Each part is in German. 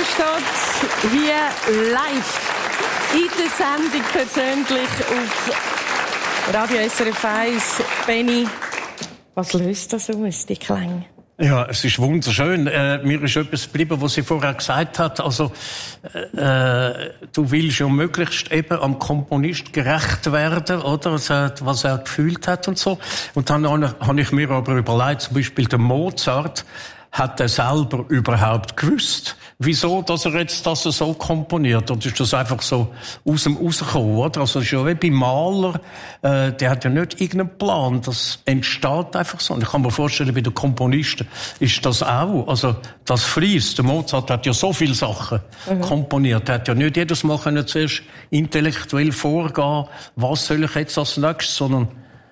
steht hier live in der Sendung persönlich auf Radio SRF 1. Benni, was löst das aus, die Klänge? Ja, es ist wunderschön. Mir ist etwas geblieben, was sie vorher gesagt hat. Also, du willst ja möglichst eben am Komponist gerecht werden, oder? Was er gefühlt hat und so. Und dann habe ich mir aber überlegt, zum Beispiel der Mozart, hat er selber überhaupt gewusst, wieso, dass er jetzt das so komponiert? Oder ist das einfach so aus dem rausgekommen, oder? Also, es ist ja wie beim Maler, der hat ja nicht irgendeinen Plan. Das entsteht einfach so. Und ich kann mir vorstellen, bei den Komponisten ist das auch. Also, das fließt. Der Mozart hat ja so viele Sachen komponiert. Er hat ja nicht jedes Mal können zuerst intellektuell vorgehen, was soll ich jetzt als nächstes, sondern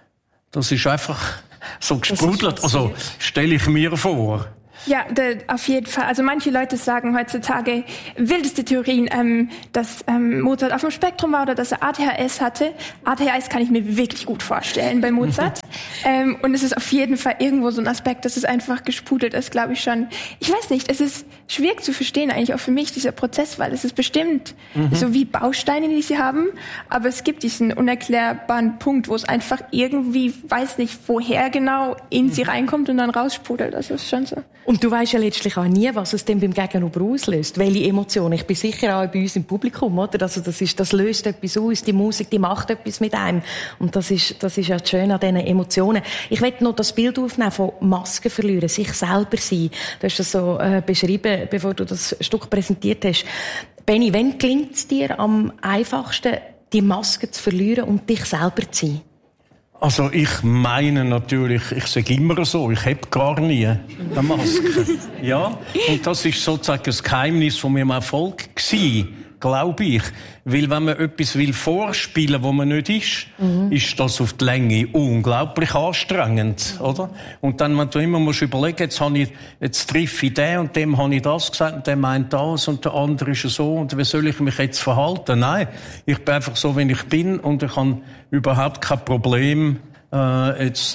das ist einfach so gesprudelt. Also, stelle ich mir vor. Ja, auf jeden Fall. Also manche Leute sagen heutzutage wildeste Theorien, dass Mozart auf dem Spektrum war oder dass er ADHS hatte. ADHS kann ich mir wirklich gut vorstellen bei Mozart. Und es ist auf jeden Fall irgendwo so ein Aspekt, dass es einfach gesprudelt ist, glaube ich schon. Ich weiß nicht, es ist schwierig zu verstehen eigentlich auch für mich, dieser Prozess, weil es ist bestimmt so wie Bausteine, die sie haben, aber es gibt diesen unerklärbaren Punkt, wo es einfach irgendwie, weiß nicht woher genau, in sie reinkommt und dann raussprudelt. Das ist schon so. Und du weisst ja letztlich auch nie, was es denn beim Gegenüber auslöst. Welche Emotionen. Ich bin sicher auch bei uns im Publikum, oder? Also das löst etwas aus. Die Musik, die macht etwas mit einem. Und das ist ja das Schöne an diesen Emotionen. Ich möchte noch das Bild aufnehmen von Masken verlieren, sich selber sein. Du hast das so beschrieben, bevor du das Stück präsentiert hast. Benni, wann gelingt es dir am einfachsten, die Maske zu verlieren und dich selber zu sein? Also ich meine natürlich, ich sage immer so, ich habe gar nie eine Maske. Ja, und das ist sozusagen das Geheimnis von meinem Erfolg gewesen, glaube ich. Weil wenn man etwas will vorspielen, wo man nicht ist, ist das auf die Länge unglaublich anstrengend, oder? Und dann, wenn du immer musst überlegen, jetzt treffe ich den und dem habe ich das gesagt und der meint das und der andere ist so und wie soll ich mich jetzt verhalten? Nein, ich bin einfach so, wie ich bin und ich habe überhaupt kein Problem, da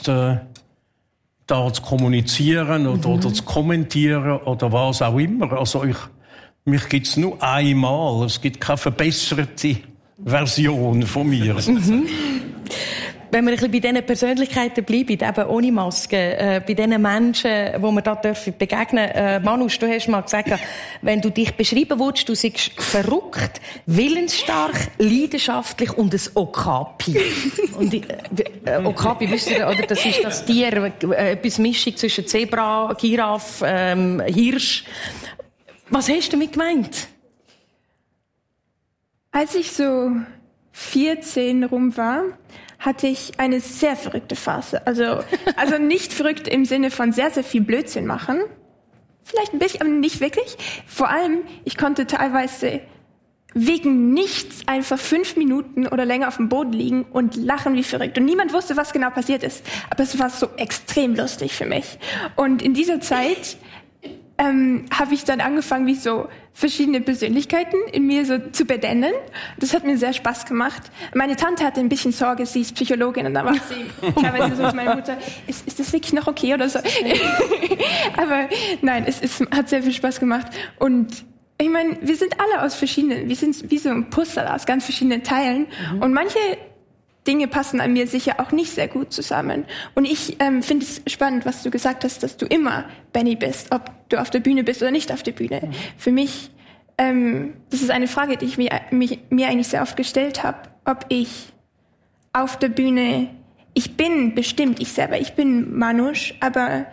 zu kommunizieren oder zu kommentieren oder was auch immer. Also mich gibt's nur einmal. Es gibt keine verbesserte Version von mir. Wenn wir ein bisschen bei diesen Persönlichkeiten bleiben, eben ohne Maske, bei diesen Menschen, wo wir da begegnen dürfen. Manus, du hast mal gesagt, wenn du dich beschreiben willst, du seist verrückt, willensstark, leidenschaftlich und ein Okapi. Und Okapi, wisst ihr, oder das ist das Tier, etwas Mischung zwischen Zebra, Giraffe, Hirsch. Was hast du damit gemeint? Als ich so 14 rum war, hatte ich eine sehr verrückte Phase. Also nicht verrückt im Sinne von sehr, sehr viel Blödsinn machen. Vielleicht ein bisschen, aber nicht wirklich. Vor allem, ich konnte teilweise wegen nichts einfach 5 Minuten oder länger auf dem Boden liegen und lachen wie verrückt. Und niemand wusste, was genau passiert ist. Aber es war so extrem lustig für mich. Und in dieser Zeit habe ich dann angefangen, wie so verschiedene Persönlichkeiten in mir so zu benennen. Das hat mir sehr Spaß gemacht. Meine Tante hatte ein bisschen Sorge, sie ist Psychologin und dann war sie teilweise so zu meiner Mutter, ist das wirklich noch okay oder so? Aber nein, es hat sehr viel Spaß gemacht. Und ich meine, wir sind alle wir sind wie so ein Puzzle aus ganz verschiedenen Teilen. Und manche Dinge passen an mir sicher auch nicht sehr gut zusammen. Und ich finde es spannend, was du gesagt hast, dass du immer Benni bist, ob du auf der Bühne bist oder nicht auf der Bühne. Für mich, das ist eine Frage, die ich mir eigentlich sehr oft gestellt habe, ob ich auf der Bühne, ich bin bestimmt ich selber, ich bin Manus, aber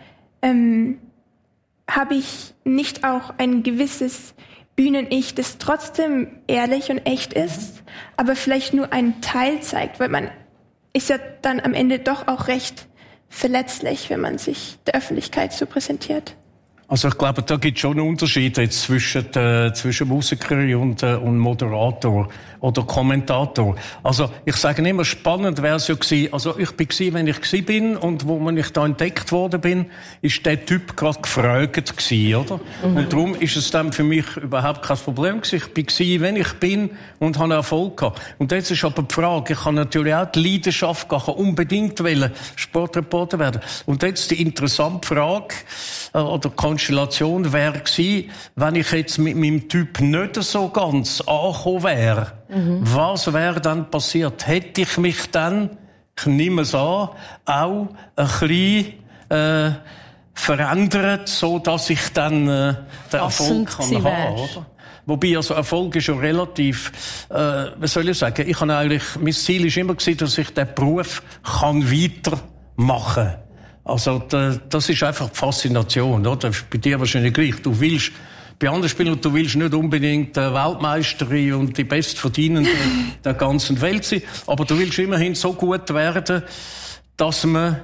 habe ich nicht auch ein gewisses Bühnen-Ich, das trotzdem ehrlich und echt ist, aber vielleicht nur einen Teil zeigt, weil man ist ja dann am Ende doch auch recht verletzlich, wenn man sich der Öffentlichkeit so präsentiert. Also ich glaube, da gibt es schon einen Unterschied jetzt zwischen Musiker und Moderator oder Kommentator. Also ich sage immer, spannend wäre es ja gewesen, also ich bin, wenn ich bin und wo ich da entdeckt worden bin, ist der Typ gerade gefragt gewesen, oder? Und darum ist es dann für mich überhaupt kein Problem gewesen. Ich bin, wenn ich bin und habe Erfolg gehabt. Und jetzt ist aber die Frage, ich habe natürlich auch die Leidenschaft gehabt, unbedingt Sportreporter werden. Und jetzt die interessante Frage, oder Konstellation wäre gewesen, wenn ich jetzt mit meinem Typ nicht so ganz angekommen wäre. Was wäre dann passiert? Hätte ich mich dann, ich nehme es an, auch ein bisschen verändert, so dass ich dann den Erfolg kann haben, oder? Wobei, also Erfolg ist ja relativ, was soll ich sagen, ich habe eigentlich, mein Ziel ist immer gewesen, dass ich den Beruf kann weitermachen kann. Also, das ist einfach die Faszination, oder? Das ist bei dir wahrscheinlich gleich. Du willst, bei anderen Spielern, du willst nicht unbedingt Weltmeisterin und die Bestverdienende der ganzen Welt sein, aber du willst immerhin so gut werden, dass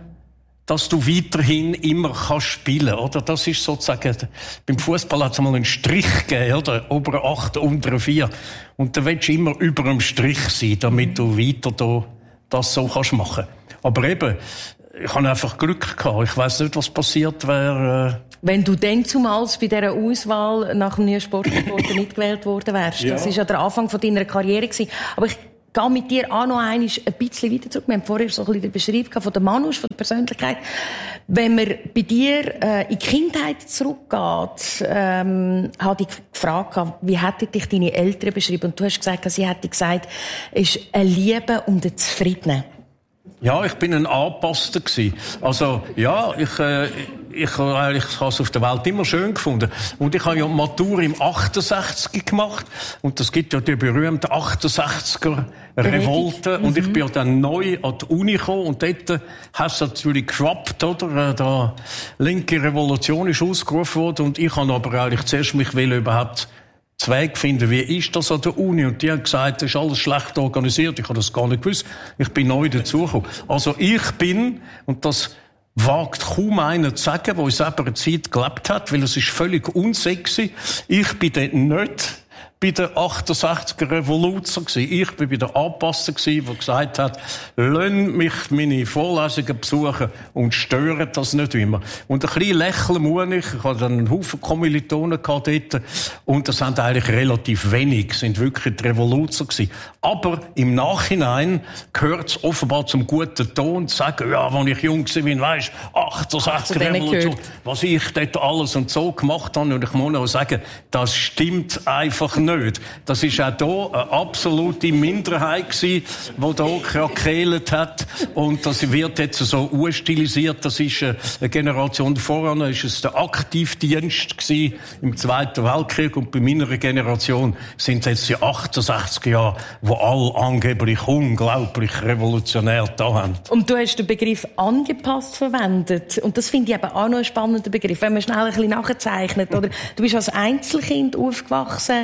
du weiterhin immer kannst spielen, oder? Das ist sozusagen, beim Fußball hat es mal einen Strich gegeben, oder? Obere 8, untere 4. Und da willst du immer über dem Strich sein, damit du weiter das so kannst machen. Aber eben, ich habe einfach Glück gehabt. Ich weiss nicht, was passiert wäre. Wenn du dann zumals bei dieser Auswahl nach dem neuen Sportreporter nicht gewählt worden wärst. Ja. Das war ja der Anfang von deiner Karriere gewesen. Aber ich gehe mit dir auch noch ein bisschen weiter zurück. Wir haben vorher so ein bisschen den Beschreib von der Manus, von der Persönlichkeit. Wenn man bei dir in die Kindheit zurückgeht, habe ich gefragt, wie hätten dich deine Eltern beschrieben? Und du hast gesagt, sie hätten gesagt, es ist ein Liebe und ein Zufrieden. Ja, ich bin ein Angepasster gewesen. Also, ja, ich habe es auf der Welt immer schön gefunden. Und ich habe ja die Matur im 68 gemacht. Und das gibt ja die berühmte 68er Revolte. Und ich bin ja dann neu an die Uni gekommen. Und dort hat es natürlich geschwappt, oder? Die linke Revolution ist ausgerufen worden. Und ich habe aber eigentlich zuerst mich überhaupt Zweig finden, wie ist das an der Uni? Und die haben gesagt, das ist alles schlecht organisiert. Ich habe das gar nicht gewusst. Ich bin neu dazugekommen. Also ich bin, und das wagt kaum einer zu sagen, der in selber Zeit gelebt hat, weil es ist völlig unsexy. Ich bin dort nicht bei der 68er Revolution gewesen. Ich bin bei der Anpasser gewesen, der gesagt hat, lass mich meine Vorlesungen besuchen und stören das nicht immer. Und ein bisschen lächeln muss ich. Ich hatte dann einen Haufen Kommilitonen dort. Und das sind eigentlich relativ wenig, sind wirklich die Revolution gewesen. Aber im Nachhinein gehört es offenbar zum guten Ton zu sagen, ja, als ich jung war, weisst, 68er Revolution, was ich dort alles und so gemacht habe. Und ich muss auch sagen, das stimmt einfach nicht. Das ist auch hier eine absolute Minderheit gewesen, die hier krakeelt hat. Und das wird jetzt so urstilisiert. Das ist eine Generation voran, ist es der Aktivdienst gewesen im Zweiten Weltkrieg. Und bei meiner Generation sind es jetzt die 68er Jahre, wo alle angeblich unglaublich revolutionär da haben. Und du hast den Begriff angepasst verwendet. Und das finde ich eben auch noch ein spannender Begriff. Wenn man schnell ein bisschen nachzeichnet, oder? Du bist als Einzelkind aufgewachsen,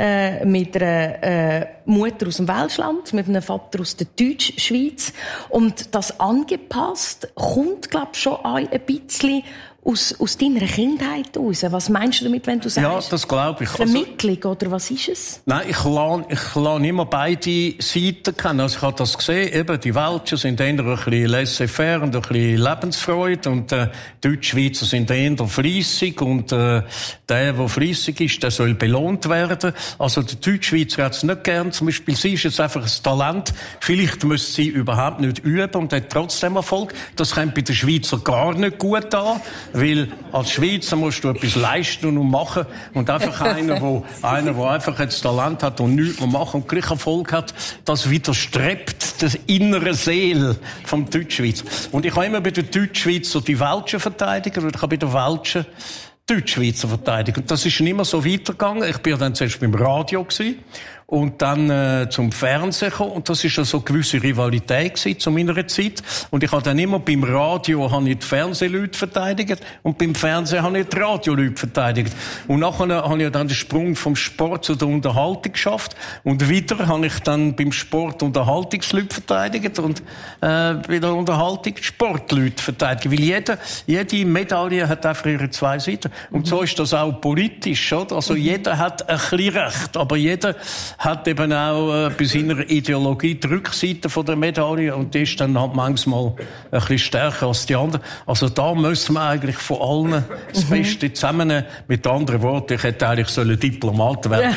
mit einer Mutter aus dem Welschland, mit einem Vater aus der Deutschschweiz. Und das angepasst kommt, glaube ich, schon ein bisschen aus deiner Kindheit raus. Was meinst du damit, wenn du sagst? Ja, das glaube ich. Vermittlung, oder was ist es? Nein, ich lerne immer beide Seiten kennen. Also ich habe das gesehen, eben, die Welschen sind eher ein bisschen laissez-faire und ein bisschen Lebensfreude und die Deutschschweizer sind eher fleissig und der fleissig ist, der soll belohnt werden. Also der Deutschschweizer hat es nicht gern. Zum Beispiel, sie ist jetzt einfach ein Talent. Vielleicht müsste sie überhaupt nicht üben und hat trotzdem Erfolg. Das kommt bei den Schweizer gar nicht gut an. Weil als Schweizer musst du etwas leisten und machen. Und einfach einer, der einfach jetzt Talent hat und nichts mehr machen und gleich Erfolg hat, das widerstrebt der innere Seele vom Deutschschweizer. Und ich habe immer bei den Deutschschweizer die Welschen verteidigt und ich habe bei den Welschen Deutschschweizer verteidigt. Und das ist nicht immer so weitergegangen. Ich bin ja dann zuerst beim Radio gewesen. Und dann zum Fernsehen gekommen. Und das ist ja so eine gewisse Rivalität gewesen zu meiner Zeit. Und ich habe dann immer beim Radio die Fernsehleute verteidigt und beim Fernsehen habe ich die Radioleute verteidigt. Und nachher habe ich dann den Sprung vom Sport zu der Unterhaltung geschafft. Und wieder habe ich dann beim Sport Unterhaltungsleute verteidigt und bei der Unterhaltung die Sportleute verteidigt. Weil jede Medaille hat einfach ihre zwei Seiten. Und so ist das auch politisch, oder? Also jeder hat ein bisschen Recht, aber jeder hat eben auch bei seiner Ideologie die Rückseite von der Medaille und die ist dann halt manchmal ein bisschen stärker als die andere. Also da müssen wir eigentlich von allen das Beste zusammennehmen. Mit anderen Worten, ich hätte eigentlich Diplomat werden.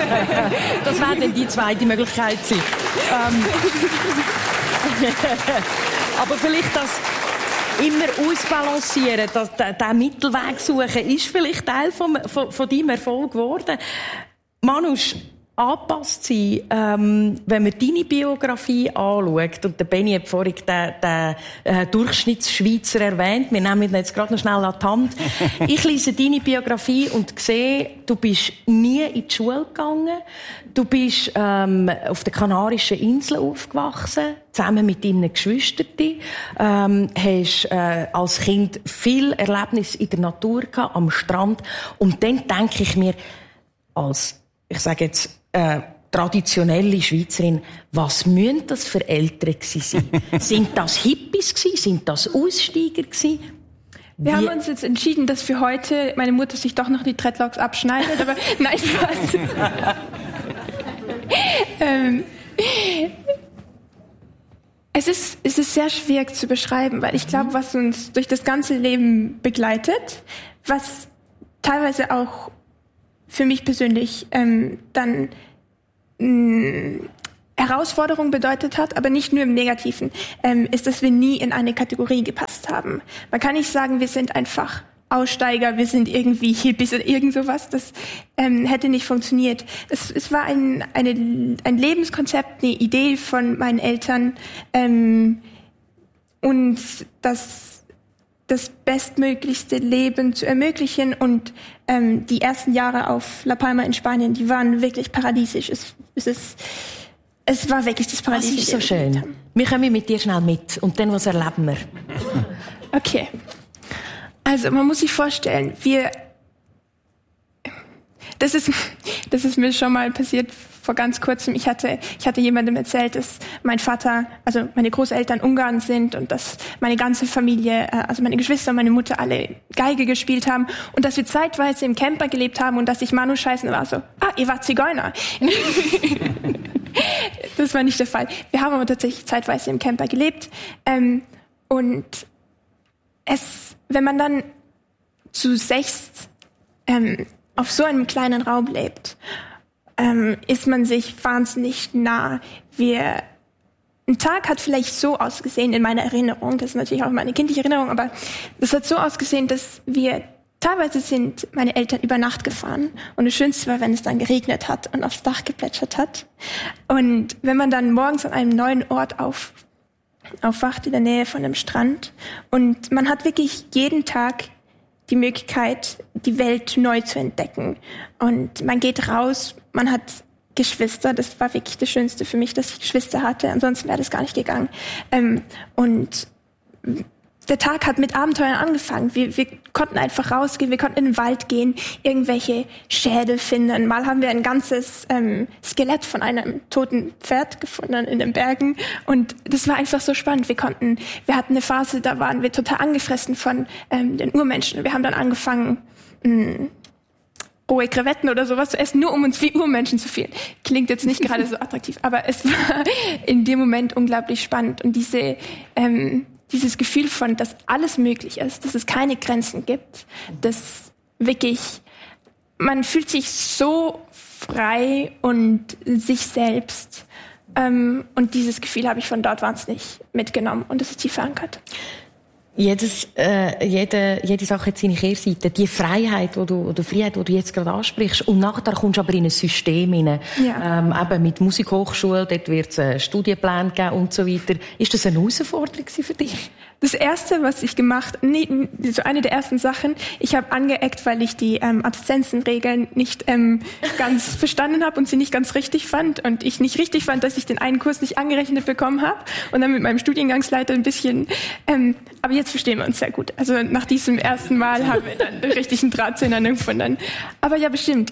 Das wäre dann die zweite Möglichkeit sein. Aber vielleicht immer ausbalancieren, der Mittelweg suchen, ist vielleicht Teil von deinem Erfolg geworden. Manus, angepasst sein, wenn man deine Biografie anschaut, und der Benni hat vorhin den Durchschnittsschweizer erwähnt, wir nehmen ihn jetzt gerade noch schnell an die Hand. Ich lese deine Biografie und sehe, du bist nie in die Schule gegangen, du bist auf den Kanarischen Inseln aufgewachsen, zusammen mit deinen Geschwistern, hast als Kind viel Erlebnis in der Natur gehabt, am Strand, und dann denke ich mir, ich sage jetzt, traditionelle Schweizerin, was müssen das für Eltern sein? Sind das Hippies gewesen? Sind das Aussteiger gewesen? Wir haben uns jetzt entschieden, dass für heute meine Mutter sich doch noch die Dreadlocks abschneidet, aber nein, Spaß. Es ist sehr schwierig zu beschreiben, weil ich glaube, was uns durch das ganze Leben begleitet, was teilweise auch für mich persönlich dann Herausforderung bedeutet hat, aber nicht nur im Negativen, ist, dass wir nie in eine Kategorie gepasst haben. Man kann nicht sagen, wir sind einfach Aussteiger, wir sind irgendwie Hippies oder irgend sowas. Das hätte nicht funktioniert. Es war ein Lebenskonzept, eine Idee von meinen Eltern, und das bestmöglichste Leben zu ermöglichen, und die ersten Jahre auf La Palma in Spanien, die waren wirklich paradiesisch. Es war wirklich das Paradies. Das ist so schön. Wir kommen mit dir schnell mit, und dann was erleben wir? Okay. Also man muss sich vorstellen, das ist mir schon mal passiert vor ganz kurzem. Ich hatte jemandem erzählt, dass mein Vater, also meine Großeltern Ungarn sind, und dass meine ganze Familie, also meine Geschwister und meine Mutter alle Geige gespielt haben, und dass wir zeitweise im Camper gelebt haben, und dass ich Manu scheißen war so, ihr wart Zigeuner. Das war nicht der Fall. Wir haben aber tatsächlich zeitweise im Camper gelebt, und wenn man dann zu sechst auf so einem kleinen Raum lebt, ist man sich wahnsinnig nah. Ein Tag hat vielleicht so ausgesehen in meiner Erinnerung, das ist natürlich auch meine kindliche Erinnerung, aber das hat so ausgesehen, dass teilweise sind meine Eltern über Nacht gefahren, und das Schönste war, wenn es dann geregnet hat und aufs Dach geplätschert hat. Und wenn man dann morgens an einem neuen Ort aufwacht, in der Nähe von einem Strand, und man hat wirklich jeden Tag die Möglichkeit, die Welt neu zu entdecken. Und man geht raus, man hat Geschwister, das war wirklich das Schönste für mich, dass ich Geschwister hatte, ansonsten wäre das gar nicht gegangen. Und der Tag hat mit Abenteuern angefangen. Wir konnten einfach rausgehen, wir konnten in den Wald gehen, irgendwelche Schädel finden. Mal haben wir ein ganzes Skelett von einem toten Pferd gefunden in den Bergen, und das war einfach so spannend. Wir hatten eine Phase, da waren wir total angefressen von den Urmenschen. Wir haben dann angefangen, rohe Krevetten oder sowas zu essen, nur um uns wie Urmenschen zu fühlen. Klingt jetzt nicht gerade so attraktiv, aber es war in dem Moment unglaublich spannend, und dieses Gefühl von, dass alles möglich ist, dass es keine Grenzen gibt, dass wirklich, man fühlt sich so frei und sich selbst. Und dieses Gefühl habe ich von dort wahnsinnig mitgenommen, und das ist tief verankert. Jede Sache hat seine Kehrseite. Die Freiheit, die du jetzt gerade ansprichst. Und nachher kommst du aber in ein System hinein. Ja. Eben mit Musikhochschule, dort wird es Studienpläne geben und so weiter. Ist das eine Herausforderung für dich? Das Erste, was ich so eine der ersten Sachen, ich habe angeeckt, weil ich die Assistenzenregeln nicht ganz verstanden habe und sie nicht ganz richtig fand, und ich nicht richtig fand, dass ich den einen Kurs nicht angerechnet bekommen habe, und dann mit meinem Studiengangsleiter ein bisschen, aber jetzt verstehen wir uns sehr gut. Also nach diesem ersten Mal haben wir dann den richtigen Draht zueinander gefunden. Aber ja, bestimmt,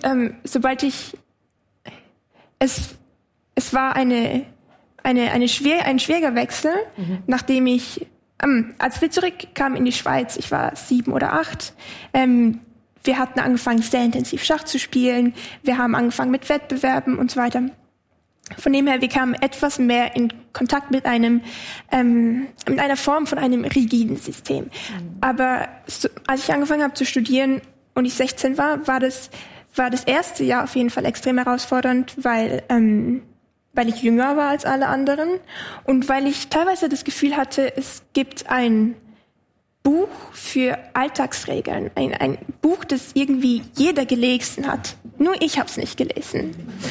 es war ein schwieriger Wechsel, nachdem als wir zurückkamen in die Schweiz, ich war 7 oder 8, wir hatten angefangen, sehr intensiv Schach zu spielen, wir haben angefangen mit Wettbewerben und so weiter. Von dem her, wir kamen etwas mehr in Kontakt mit einer Form von einem rigiden System. Aber als ich angefangen habe zu studieren und ich 16 war das erste Jahr auf jeden Fall extrem herausfordernd, weil ich jünger war als alle anderen und weil ich teilweise das Gefühl hatte, es gibt ein Buch für Alltagsregeln. Ein Buch, das irgendwie jeder gelesen hat. Nur ich habe es nicht gelesen.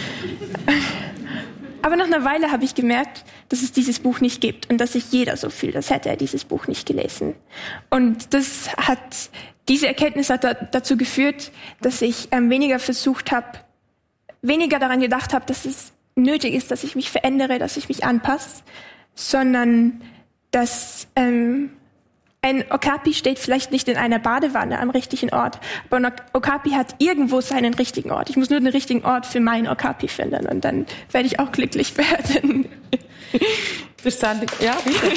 Aber nach einer Weile habe ich gemerkt, dass es dieses Buch nicht gibt und dass sich jeder so fühlt, als hätte er dieses Buch nicht gelesen. Und diese Erkenntnis hat dazu geführt, dass ich weniger daran gedacht habe, dass es nötig ist, dass ich mich verändere, dass ich mich anpasse, sondern dass ein Okapi steht vielleicht nicht in einer Badewanne am richtigen Ort, aber ein Okapi hat irgendwo seinen richtigen Ort. Ich muss nur den richtigen Ort für meinen Okapi finden und dann werde ich auch glücklich werden. Ja, bitte.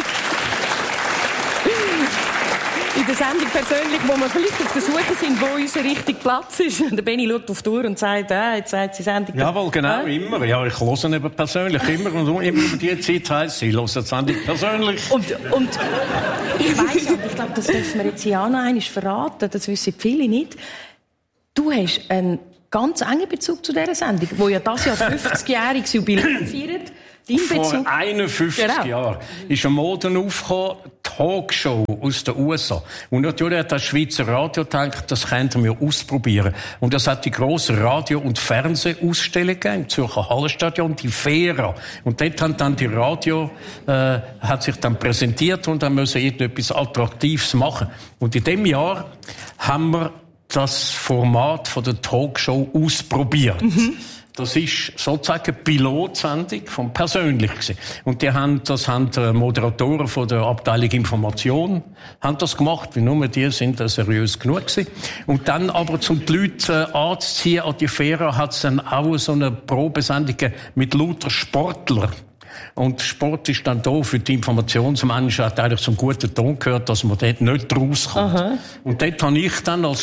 In der Sendung persönlich, wo wir vielleicht auf der Suche sind, wo unser richtiger Platz ist. Der Benni schaut auf die Uhr und sagt, jetzt sagt sie Sendung. Jawohl, genau, immer. Ja, ich höre ihn eben persönlich, immer. Und immer über die Zeit heisst, ich höre die Sendung persönlich. Und ich weiss, und ich glaube, das dürfen wir jetzt hier auch noch einmal verraten, das wissen viele nicht. Du hast einen ganz engen Bezug zu dieser Sendung, wo ja das Jahr 50-jähriges Jubiläum feiert. Vor 51 Jahren ist eine Mode aufgekommen, Talkshow aus den USA. Und natürlich hat das Schweizer Radio gedacht, das könnten wir ausprobieren. Und das hat die grosse Radio- und Fernsehausstellung gegeben, im Zürcher Hallenstadion, die FERA. Und dort haben dann die Radio, hat sich dann präsentiert und dann müssen irgendetwas Attraktives machen. Und in dem Jahr haben wir das Format von der Talkshow ausprobiert. Das ist sozusagen eine Pilotsendung vom Persönlichen. Und das haben die Moderatoren von der Abteilung Information haben das gemacht, weil nur die sind seriös genug gewesen. Und dann aber, um die Leute anzuziehen an die FERA, hat es dann auch so eine Probesendung mit lauter Sportlern. Und Sport ist dann da für die Informationsmenschen, hat eigentlich zum guten Ton gehört, dass man dort nicht rauskommt. Aha. Und dort habe ich dann als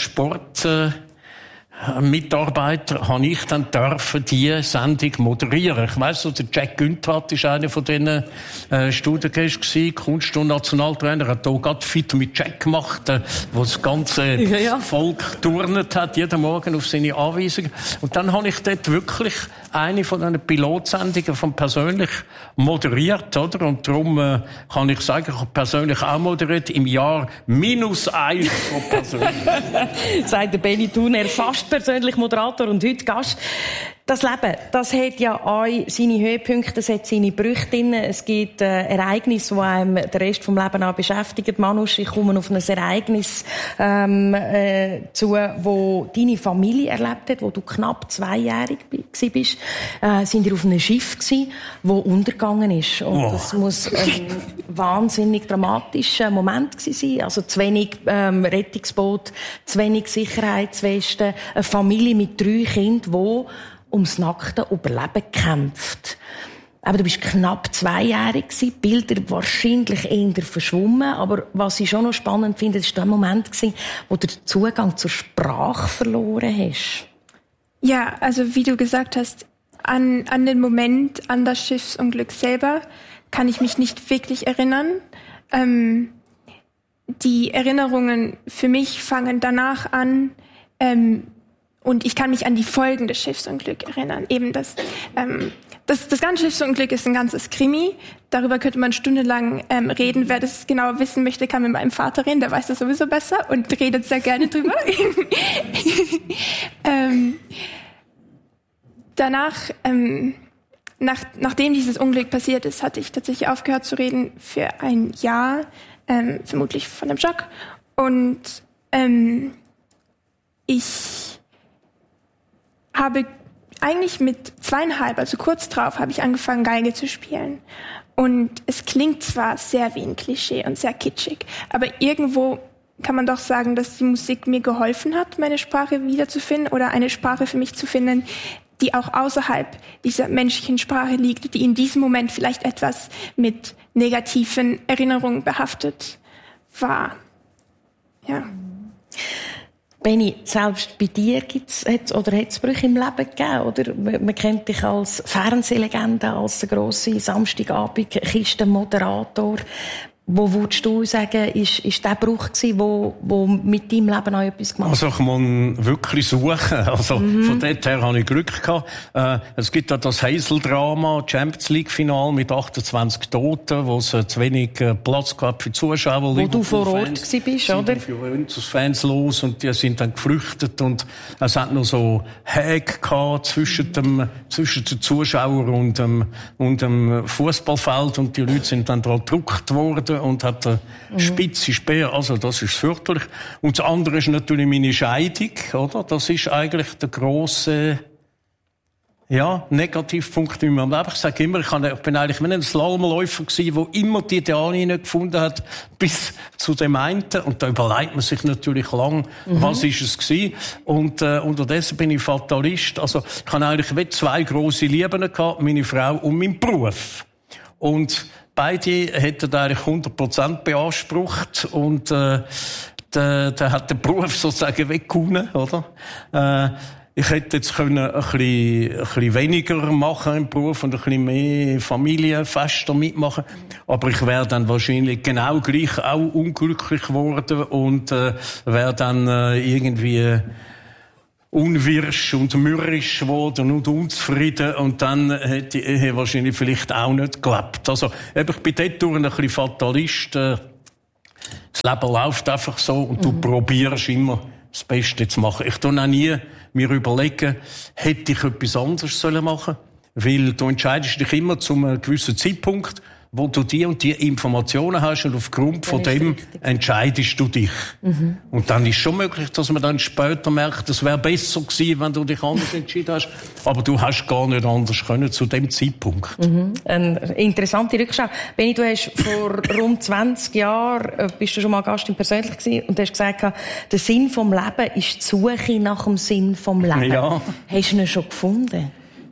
Mitarbeiter habe ich dann die Sendung moderieren. Ich weiss, der Jack Günther ist einer von diesen Studiengästen gewesen, Kunst- und Nationaltrainer, hat hier gerade fit mit Jack gemacht, wo das ganze Volk turnet hat, jeden Morgen auf seine Anweisungen. Und dann habe ich dort wirklich eine von diesen Pilotsendungen von persönlich moderiert, oder? Und darum kann ich sagen, ich habe persönlich auch moderiert, im Jahr -1 von persönlich. Sagt der Benni Thuner, fast persönlich Moderator und heute Gast. Das Leben, das hat ja auch seine Höhepunkte, es hat seine Brüche drin. Es gibt Ereignisse, die einem den Rest vom Leben auch beschäftigen. Manusch, ich komme auf ein Ereignis zu, wo deine Familie erlebt hat, wo du knapp 2-jährig bist. Sind ihr auf einem Schiff gewesen, wo untergegangen ist. Und das muss ein wahnsinnig dramatischer Moment gewesen sein. Also zu wenig Rettungsboot, zu wenig Sicherheitswesten, eine Familie mit 3 Kindern, die ums nackte Überleben kämpft. Aber du bist knapp 2-jährig gewesen, Bilder wahrscheinlich eher verschwommen, aber was ich schon noch spannend finde, ist der Moment gewesen, wo du den Zugang zur Sprache verloren hast. Ja, also wie du gesagt hast, an den Moment, an das Schiffsunglück selber kann ich mich nicht wirklich erinnern. Die Erinnerungen für mich fangen danach an, und ich kann mich an die Folgen des Schiffsunglücks erinnern. Eben das ganze Schiffsunglück ist ein ganzes Krimi. Darüber könnte man stundenlang reden. Wer das genau wissen möchte, kann mit meinem Vater reden. Der weiß das sowieso besser und redet sehr gerne drüber. Danach, nachdem dieses Unglück passiert ist, hatte ich tatsächlich aufgehört zu reden für ein Jahr, vermutlich von dem Schock. Und ich habe eigentlich mit 2,5, also kurz drauf, habe ich angefangen, Geige zu spielen. Und es klingt zwar sehr wie ein Klischee und sehr kitschig, aber irgendwo kann man doch sagen, dass die Musik mir geholfen hat, meine Sprache wiederzufinden oder eine Sprache für mich zu finden, die auch außerhalb dieser menschlichen Sprache liegt, die in diesem Moment vielleicht etwas mit negativen Erinnerungen behaftet war. Ja. Benni, selbst bei dir hat es Brüche im Leben gegeben, oder? Man kennt dich als Fernsehlegende, als der grosse Samstagabend-Kistenmoderator. Wo würdest du sagen, ist der Bruch gewesen, wo mit deinem Leben auch etwas gemacht hat? Also ich muss wirklich suchen. Also von dort her habe ich Glück gehabt. Es gibt ja das Heysel-Drama, Champions League-Final mit 28 Toten, wo es zu wenig Platz gab für Zuschauer. Wo du vor Ort gewesen bist, oder? Die Fans los und die sind dann geflüchtet und es hat noch so Häge gehabt zwischen den Zuschauern und dem Fußballfeld und die Leute sind dann da gedruckt worden und hat eine spitze Speer. Also das ist fürchterlich. Und das andere ist natürlich meine Scheidung, oder? Das ist eigentlich der grosse Negativpunkt in meinem Leben. Ich sage immer, ich bin eigentlich wie ein Slalomläufer gewesen, der immer die Ideale nicht gefunden hat, bis zu dem einen. Und da überlegt man sich natürlich lang, was ist es gewesen. Und unterdessen bin ich Fatalist. Also ich habe eigentlich zwei grosse Lieben gehabt, meine Frau und mein Beruf. Und beide hätten eigentlich 100% beansprucht und der hat den Beruf sozusagen weggehauen, oder? Ich hätte jetzt können ein bisschen weniger machen im Beruf und ein bisschen mehr Familienfester mitmachen, aber ich wäre dann wahrscheinlich genau gleich auch unglücklich geworden und wäre dann irgendwie unwirsch und mürrisch geworden und unzufrieden und dann hätte die Ehe wahrscheinlich vielleicht auch nicht gelebt. Also, ich bin dort durch ein bisschen Fatalist. Das Leben läuft einfach so und du probierst immer das Beste zu machen. Ich tue auch nie mir überlegen, hätte ich etwas anderes machen sollen? Weil du entscheidest dich immer zu einem gewissen Zeitpunkt, wo du die und die Informationen hast und aufgrund von dem entscheidest du dich. Und dann ist schon möglich, dass man dann später merkt, es wäre besser gewesen, wenn du dich anders entschieden hast. Aber du hast gar nicht anders können zu dem Zeitpunkt. Eine interessante Rückschau. Benni, du hast vor rund 20 Jahren, bist du schon mal Gast im Persönlich gewesen und hast gesagt, der Sinn vom Leben ist die Suche nach dem Sinn vom Leben. Ja. Hast du ihn schon gefunden?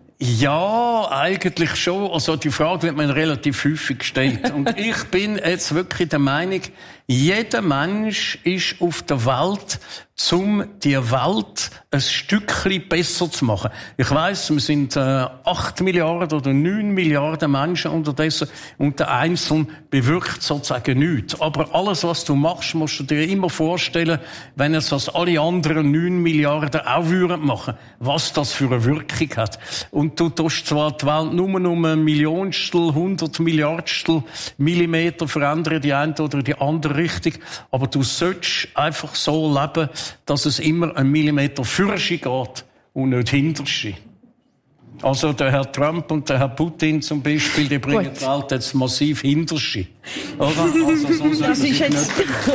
Ja, eigentlich schon. Also die Frage wird mir relativ häufig gestellt. Und ich bin jetzt wirklich der Meinung, jeder Mensch ist auf der Welt, um die Welt ein Stückchen besser zu machen. Ich weiss, wir sind 8 Milliarden oder 9 Milliarden Menschen unterdessen und der Einzelne bewirkt sozusagen nichts. Aber alles, was du machst, musst du dir immer vorstellen, wenn es das alle anderen 9 Milliarden auch würden machen, was das für eine Wirkung hat. Und du tust zwar die Welt nur um ein Millionstel, 100 Milliardstel Millimeter verändern, die eine oder die andere Richtung, aber du sollst einfach so leben, dass es immer ein Millimeter fürschen geht und nicht hinterschi. Also der Herr Trump und der Herr Putin zum Beispiel, die bringen die Welt jetzt massiv hinterschi. Oder? Also so das ist jetzt...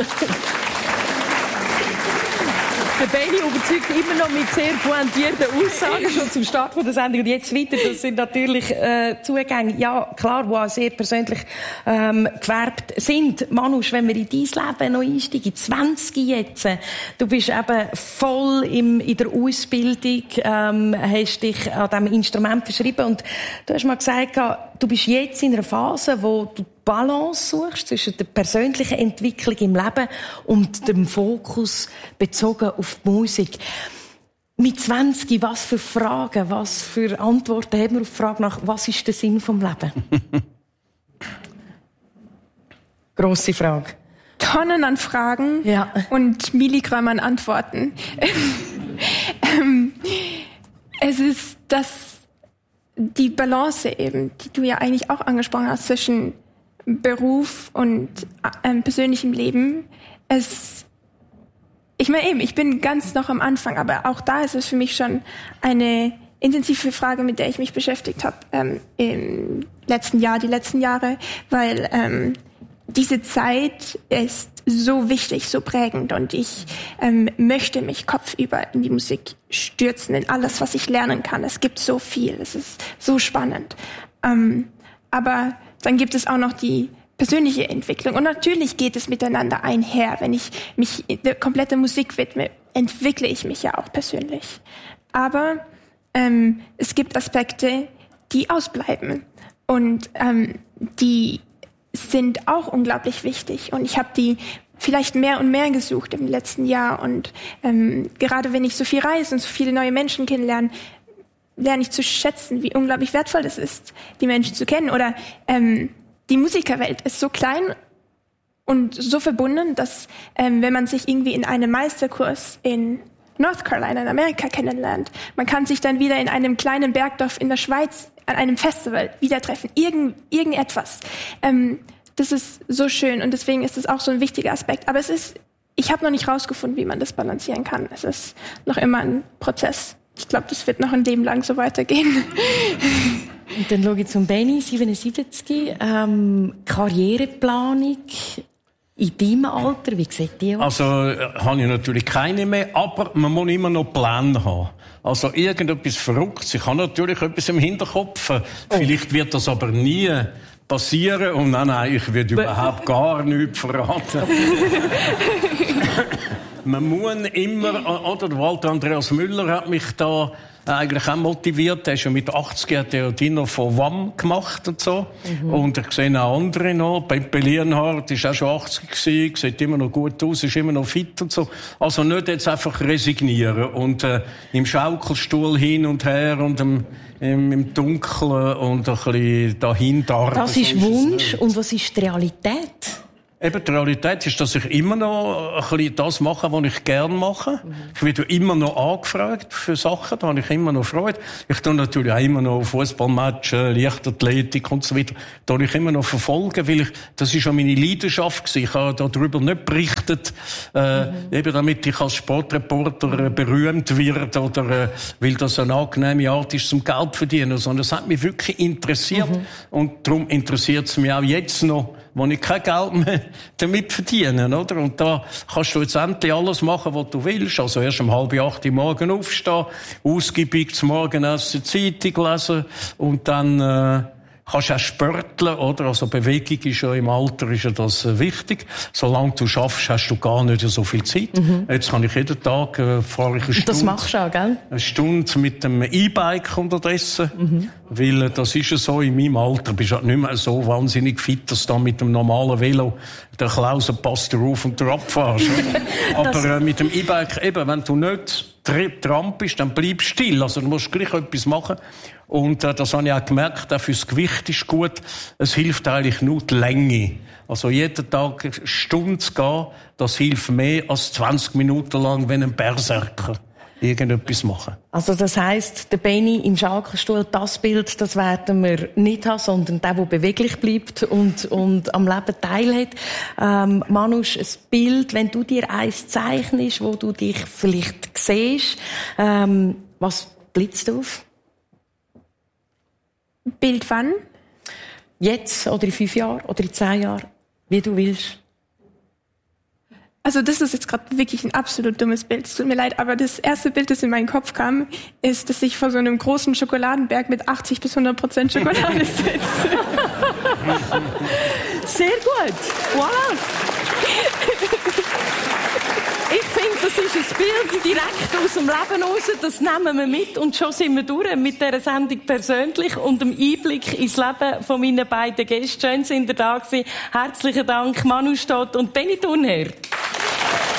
Der Benni überzeugt immer noch mit sehr pointierten Aussagen schon zum Start der Sendung. Und jetzt weiter, das sind natürlich Zugänge, ja klar, die auch sehr persönlich gefärbt sind. Manusch, wenn wir in dein Leben noch einsteigen, 20 jetzt, du bist eben voll in der Ausbildung, hast dich an diesem Instrument verschrieben und du hast mal gesagt, du bist jetzt in einer Phase, wo du Balance suchst zwischen der persönlichen Entwicklung im Leben und dem Fokus bezogen auf die Musik. Mit 20, was für Fragen, was für Antworten haben wir auf die Frage nach, was ist der Sinn vom Leben? Grosse Frage. Tonnen an Fragen und Milligramm an Antworten. Es ist die Balance eben, die du ja eigentlich auch angesprochen hast, zwischen Beruf und persönlichem Leben. Ich bin ganz noch am Anfang, aber auch da ist es für mich schon eine intensive Frage, mit der ich mich beschäftigt habe im letzten Jahr, die letzten Jahre, weil diese Zeit ist so wichtig, so prägend und ich möchte mich kopfüber in die Musik stürzen, in alles, was ich lernen kann. Es gibt so viel, es ist so spannend. Aber dann gibt es auch noch die persönliche Entwicklung. Und natürlich geht es miteinander einher. Wenn ich mich der komplette Musik widme, entwickle ich mich ja auch persönlich. Aber es gibt Aspekte, die ausbleiben. Und die sind auch unglaublich wichtig. Und ich habe die vielleicht mehr und mehr gesucht im letzten Jahr. Und gerade wenn ich so viel reise und so viele neue Menschen kennenlerne, lerne ich zu schätzen, wie unglaublich wertvoll es ist, die Menschen zu kennen. Oder die Musikerwelt ist so klein und so verbunden, dass wenn man sich irgendwie in einem Meisterkurs in North Carolina in Amerika kennenlernt, man kann sich dann wieder in einem kleinen Bergdorf in der Schweiz an einem Festival wieder treffen. Irgendetwas. Das ist so schön und deswegen ist es auch so ein wichtiger Aspekt. Aber ich habe noch nicht rausgefunden, wie man das balancieren kann. Es ist noch immer ein Prozess. Ich glaube, das wird noch ein Leben lang so weitergehen. Und dann schaue ich zum Benni, 77, Karriereplanung in deinem Alter, wie sieht die aus? Also habe ich natürlich keine mehr, aber man muss immer noch Pläne haben. Also irgendetwas Verrücktes. Ich habe natürlich etwas im Hinterkopf. Vielleicht wird das aber nie passieren. Und nein, ich werde überhaupt gar nichts verraten. Man muss immer, oder Walter Andreas Müller hat mich da eigentlich auch motiviert. Er ist ja mit 80 hat er Dinner von WAM gemacht und so. Und ich sehe auch andere noch. Pepe Lienhardt ist auch schon 80 gewesen, sieht immer noch gut aus, ist immer noch fit und so. Also nicht jetzt einfach resignieren und im Schaukelstuhl hin und her und im Dunkeln und ein bisschen dahin darben. Das ist Wunsch. Und was ist die Realität? Eben, die Realität ist, dass ich immer noch ein bisschen das mache, was ich gerne mache. Ich werde immer noch angefragt für Sachen, da habe ich immer noch Freude. Ich tue natürlich auch immer noch Fußballmatches, Leichtathletik und so weiter. Da habe ich immer noch verfolgen, weil das ist ja meine Leidenschaft gewesen. Ich habe darüber nicht berichtet, eben damit ich als Sportreporter berühmt werde oder weil das eine angenehme Art ist zum Geld verdienen, sondern es hat mich wirklich interessiert. Und darum interessiert es mich auch jetzt noch, wo ich kein Geld mehr damit verdiene, oder? Und da kannst du jetzt endlich alles machen, was du willst. Also erst um 7:30 Uhr morgen aufstehen, ausgiebig zum Morgenessen Zeitung lesen und dann kannst du auch sporteln, oder? Also Bewegung ist ja im Alter ist ja das wichtig. Solange du schaffst, hast du gar nicht so viel Zeit. Jetzt kann ich jeden Tag fahre ich eine Stunde. Das machst du auch, gell? Eine Stunde mit dem E-Bike unterdessen. Weil das ist ja so, in meinem Alter bist du halt nicht mehr so wahnsinnig fit, dass du da mit dem normalen Velo der Klausenpass drauf und drauf fährst. Aber mit dem E-Bike eben, wenn du nicht dran bist, dann bleib still. Also du musst gleich etwas machen. Und das habe ich auch gemerkt, auch fürs Gewicht ist gut. Es hilft eigentlich nur die Länge. Also jeden Tag eine Stunde zu gehen, das hilft mehr als 20 Minuten lang, wenn ein Berserker irgendetwas machen. Also das heisst, der Benni im Schaukelstuhl, das Bild, das werden wir nicht haben, sondern der beweglich bleibt und am Leben teilhat. Manusch, ein Bild, wenn du dir eins zeichnest, wo du dich vielleicht siehst, was blitzt auf? Bild wann? Jetzt oder in 5 Jahren oder in 10 Jahren, wie du willst. Also das ist jetzt gerade wirklich ein absolut dummes Bild. Es tut mir leid, aber das erste Bild, das in meinen Kopf kam, ist, dass ich vor so einem großen Schokoladenberg mit 80-100% Schokolade sitze. Sehr gut. Wow. Ich finde, das ist ein Bild direkt aus dem Leben raus. Das nehmen wir mit und schon sind wir durch mit dieser Sendung persönlich und dem Einblick ins Leben von meinen beiden Gästen. Schön, sind ihr da gewesen. Herzlichen Dank, Manusch Todt und Benni Thurnherr.